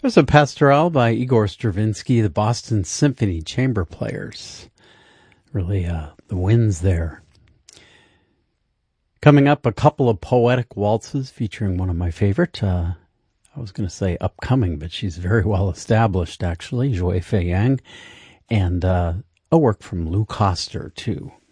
There's a pastoral by Igor Stravinsky, the Boston Symphony Chamber Players. Really, the winds there. Coming up, a couple of poetic waltzes featuring one of my favorite, I was going to say upcoming, but she's very well established, actually, Zhui Feiyang, and a work from Lou Koster, too.